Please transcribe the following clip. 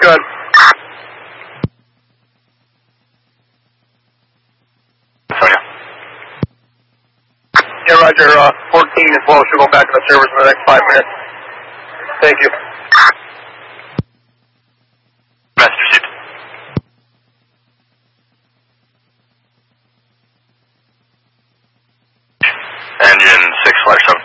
good. Sonia. Yeah, roger. 14 as well. Should go back in the service in the next 5 minutes. Thank you. Message received. Engine 6/7.